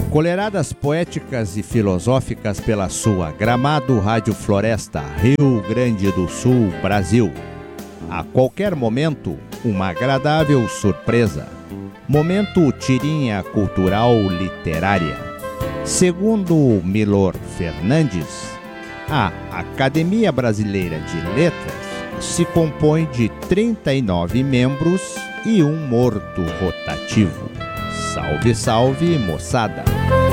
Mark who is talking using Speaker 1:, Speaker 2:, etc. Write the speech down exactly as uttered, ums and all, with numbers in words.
Speaker 1: Colheradas poéticas e filosóficas pela sua Gramado Rádio Floresta, Rio Grande do Sul, Brasil. A qualquer momento, uma agradável surpresa. Momento tirinha cultural literária. Segundo Milor Fernandes, a Academia Brasileira de Letras se compõe de trinta e nove membros e um morto rotativo. Salve, salve, moçada!